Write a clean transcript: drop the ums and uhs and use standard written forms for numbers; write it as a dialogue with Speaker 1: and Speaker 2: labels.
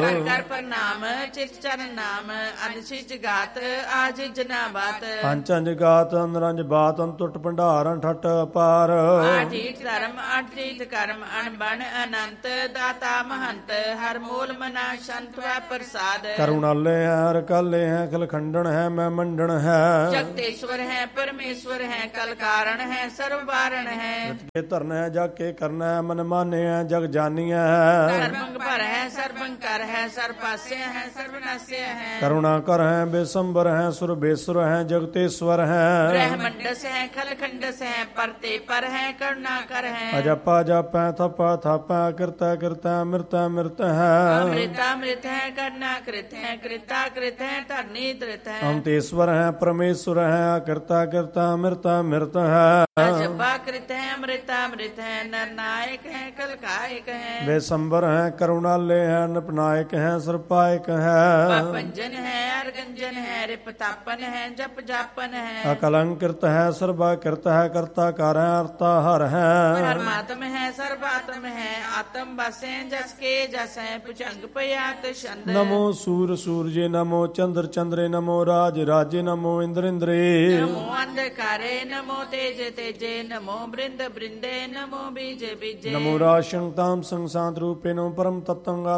Speaker 1: ਕਰ ਪ੍ਰਣਾਮ ਚਿਤ ਚਰਨ ਨਾਮ ਅਨਸੀ ਜਗਾਤ ਆਜ ਜਨਾ ਬਾਤ
Speaker 2: ਅੰਚੰਜ ਗਾਤ ਅੰਰੰਜ ਬਾਤ ਅੰਤੁੱਟ ਭੰਡਾਰ ਠੱਟ ਅਪਾਰ
Speaker 1: ਆਠੀਠ ਧਰਮ ਆਠੀਠ ਕਰਮ ਅਣਬਣ ਅਨੰਤ ਦਾਤਾ ਮਹੰਤ ਹਰ ਮੂਲ ਮਨਾ ਸ਼ੰਤ ਵੈ ਪ੍ਰਸਾਦ
Speaker 2: ਕਰੁਣਾਲੇ ਹੈ ਹਰ ਕਾਲੇ ਹੈ ਖਲਖੰਡਨ ਹੈ ਮੈਂ ਮੰਡਣ ਹੈ
Speaker 1: ਜਗਤੇਸ਼ਵਰ ਹੈ ਪਰਮੇਸ਼ਵਰ ਹੈ ਕਲ ਕਾਰਨ ਹੈ ਸਰਵ ਵਾਰਣ ਹੈ
Speaker 2: ਕੇ ਧਰਨ ਹੈ ਜਗ ਕੇ ਕਰਨਾ ਹੈ ਮਨ ਮਾਨੇ ਹੈ ਜਗ ਜਾਨੀਐ
Speaker 1: ਸਰਬੰਗ ਭਰ ਹੈ ਸਰਬੰਗ ਕਰ ਹੈ ਸਰ ਪਾਸੇ ਹੈ ਸਰਬਨਾਸਿਆ ਹੈ
Speaker 2: ਕਰੁਣਾ ਕਰ ਹੈ ਬੇਸੰਬਰ ਹੈ ਸੁਰ ਬੇਸੁਰ ਹੈ ਜਗਤੇਸ਼ਵਰ ਹੈ
Speaker 1: ਰਹਿਮੰਡਸ ਹੈ ਖਲਖੰਡਸ ਹੈ ਪਰਤੇ ਪਰ ਹੈ ਕਰੁਣਾ ਕਰ ਹੈ
Speaker 2: ਅਜਪਾ ਜਪੈ ਥਪਾ ਥਾਪੈ ਕਿਰਤੈ ਕਿਰਤੈ ਮਿਰਤੈ ਮਿਰਤ ਹੈ
Speaker 1: ਅਮ੍ਰਿਤਾ ਅੰਮ੍ਰਿਤ ਹੈ ਕਰਨਾ ਕ੍ਰਿਤ ਹੈ ਕ੍ਰਿਤਾ ਕ੍ਰਿਤ ਹੈ ਧਰਨੀ ਤ੍ਰਿਤ ਹੈ
Speaker 2: ਅੰਤੇਸ਼ਵਰ ਹੈ ਪਰਮੇਸ਼ਵਰ ਹੈ ਕਿਰਤਾ ਕਿਰਤਾ ਮਿਰਤਾ ਮਿਰਤ ਹੈ
Speaker 1: ਜਪਾ ਕ੍ਰਿਤ ਹੈ ਅਮ੍ਰਿਤਾ ਅੰਮ੍ਰਿਤ ਹੈ ਨਰਨਾਇਕ ਹੈ ਕਲਕਾਇਕ ਹੈ
Speaker 2: ਬੇਸੰਬਰ ਹੈ ਕਰੁਣਾਲੇ ਹੈ ਨਿਪਨਾਇਕ ਹੈ ਸਰਪਾਇਕ ਹੈ
Speaker 1: ਪੰਜਨ ਹੈ ਅਰਗੰਜਨ ਹੈ ਰਿਪਤਾਪਨ ਹੈ ਜਪ ਜਾਪਨ ਹੈ
Speaker 2: ਅਕਲੰਕਿਰਤ ਹੈ ਸਰਬਾ ਕਿਰਤ ਹੈ ਕਰਤਾ ਕਰ ਹੈ ਅਰਤਾ ਹਰ ਹੈ
Speaker 1: ਪਰਮਾਤਮ ਹੈ ਸਰਬਾਤਮ ਹੈ ਆਤਮ ਬਸੈ ਜਸ ਕੇ ਜਸ ਹੈ ਭੁਜੰਗ ਪਿਆਤ ਛੰਦ
Speaker 2: ਨਮੋ ਸੂਰ ਸੂਰਜੇ ਨਮੋ ਚੰਦਰ ਚੰਦਰੇ ਨਮੋ ਰਾਜ ਰਾਜੇ ਨਮੋ ਇੰਦਰ ਇੰਦਰੇ
Speaker 1: ਨਮੋ ਅੰਧਕਾਰੇ ਨਮੋ ਤੇਜ ਤੇਜੇ ਨਮੋ ਬ੍ਰਿੰਦ ਬ੍ਰਿੰਦੇ ਨਮੋ ਬੀਜ ਬੀਜੇ
Speaker 2: ਨਮੋ ਰਾਸ਼ੰ ਤਾਮ ਸੰਸਾਂਤ ਰੂਪੇ ਨਮੋ ਪਰਮ ਤਤੰਗਾ